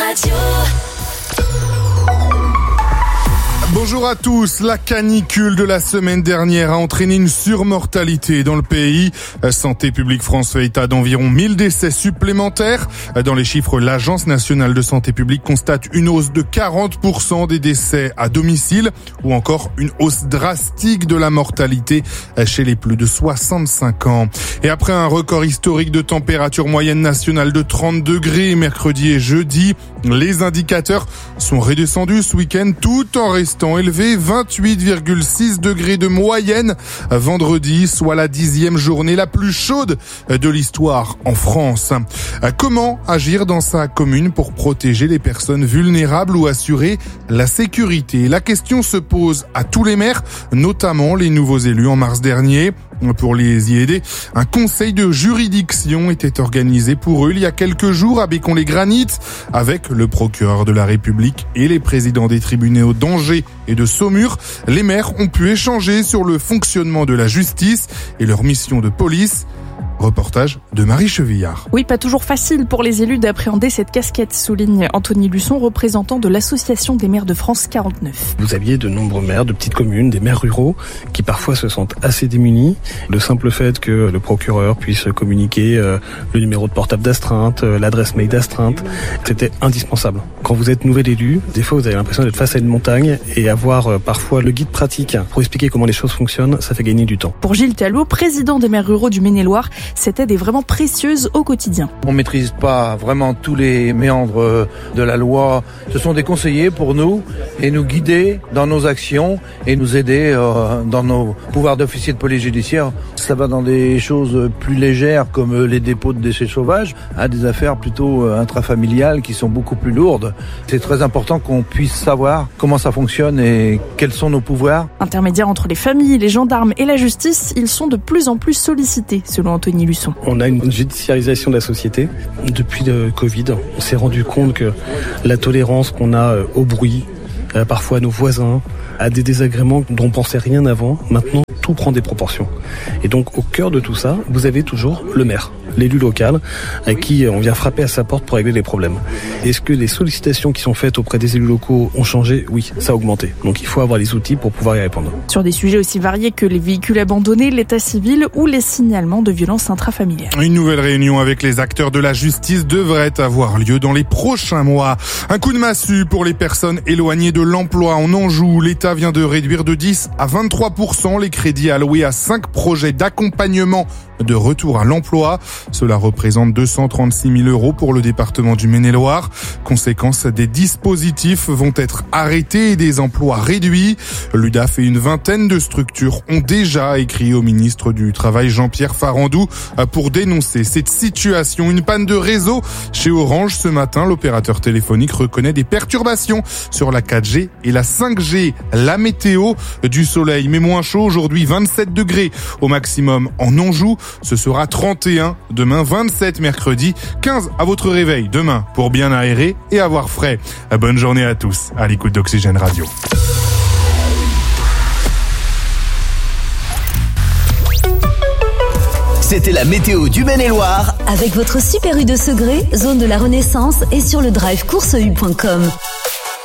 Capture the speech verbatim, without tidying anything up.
Radio. Bonjour à tous. La canicule de la semaine dernière a entraîné une surmortalité dans le pays. Santé publique France fait état d'environ mille décès supplémentaires. Dans les chiffres, l'Agence nationale de santé publique constate une hausse de quarante pour cent des décès à domicile ou encore une hausse drastique de la mortalité chez les plus de soixante-cinq ans. Et après un record historique de température moyenne nationale de trente degrés mercredi et jeudi, les indicateurs sont redescendus ce week-end tout en restant élevé, vingt-huit virgule six degrés de moyenne vendredi, soit la dixième journée la plus chaude de l'histoire en France. Comment agir dans sa commune pour protéger les personnes vulnérables ou assurer la sécurité? La question se pose à tous les maires, notamment les nouveaux élus en mars dernier. Pour les y aider, un conseil de juridiction était organisé pour eux il y a quelques jours à Bécon-les-Granites avec le procureur de la République et les présidents des tribunaux d'Angers et de Saumur. Les maires ont pu échanger sur le fonctionnement de la justice et leur mission de police. Reportage de Marie Chevillard. Oui, pas toujours facile pour les élus d'appréhender cette casquette, souligne Anthony Luçon, représentant de l'Association des maires de France quarante-neuf. Vous aviez de nombreux maires de petites communes, des maires ruraux, qui parfois se sentent assez démunis. Le simple fait que le procureur puisse communiquer euh, le numéro de portable d'astreinte, euh, l'adresse mail d'astreinte, c'était indispensable. Quand vous êtes nouvel élu, des fois vous avez l'impression d'être face à une montagne et avoir euh, parfois le guide pratique pour expliquer comment les choses fonctionnent, ça fait gagner du temps. Pour Gilles Talot, président des maires ruraux du Maine-et-Loire, cette aide est vraiment précieuse au quotidien. On ne maîtrise pas vraiment tous les méandres de la loi. Ce sont des conseillers pour nous et nous guider dans nos actions et nous aider euh, dans nos pouvoirs d'officier de police judiciaire. Ça va dans des choses plus légères comme les dépôts de déchets sauvages à des affaires plutôt intrafamiliales qui sont beaucoup plus lourdes. C'est très important qu'on puisse savoir comment ça fonctionne et quels sont nos pouvoirs. Intermédiaires entre les familles, les gendarmes et la justice, ils sont de plus en plus sollicités, selon Anthony Luçon. On a une judiciarisation de la société. Depuis le Covid, on s'est rendu compte que la tolérance qu'on a au bruit, parfois à nos voisins, à des désagréments dont on pensait rien avant, maintenant tout prend des proportions. Et donc au cœur de tout ça, vous avez toujours le maire, l'élu local, à qui on vient frapper à sa porte pour régler les problèmes. Est-ce que les sollicitations qui sont faites auprès des élus locaux ont changé? Oui, ça a augmenté. Donc il faut avoir les outils pour pouvoir y répondre. Sur des sujets aussi variés que les véhicules abandonnés, l'état civil ou les signalements de violences intrafamiliales. Une nouvelle réunion avec les acteurs de la justice devrait avoir lieu dans les prochains mois. Un coup de massue pour les personnes éloignées de l'emploi en Anjou. L'État vient de réduire de dix à vingt-trois pour cent les crédits alloués à cinq projets d'accompagnement de retour à l'emploi. Cela représente deux cent trente-six mille euros pour le département du Maine-et-Loire. Conséquence, des dispositifs vont être arrêtés et des emplois réduits. L'U D A F et une vingtaine de structures ont déjà écrit au ministre du Travail Jean-Pierre Farandou pour dénoncer cette situation. Une panne de réseau chez Orange ce matin. L'opérateur téléphonique reconnaît des perturbations sur la quatre G et la cinq G. La météo, du soleil mais moins chaud aujourd'hui, vingt-sept degrés au maximum en Anjou. Ce sera trente et un demain, vingt-sept mercredi, quinze à votre réveil demain pour bien aérer et avoir frais. Bonne journée à tous à l'écoute d'Oxygène Radio. C'était la météo du Maine-et-Loire avec votre Super U de Segré, zone de la Renaissance et sur le drive course u point com.